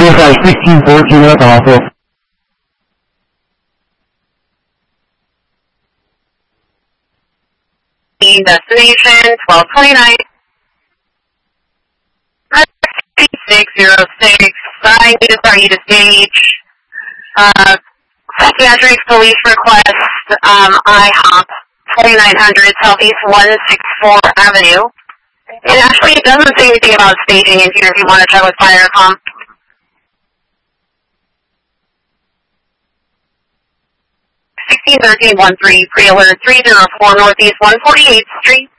Verified 1614 at the hospital. Destination 1229. 606. I need to start you to stage. Psychiatric police request, IHOP 2900 Southeast 164 Avenue. And actually, it doesn't say anything about staging in here if you want to check with Firecom. 161313 pre-alert 304 Northeast 148th Street.